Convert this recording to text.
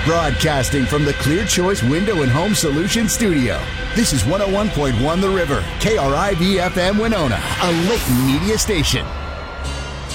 Broadcasting from the Clear Choice Window and Home Solution Studio. This is 101.1 The River, KRIV-FM Winona, a Layton media station.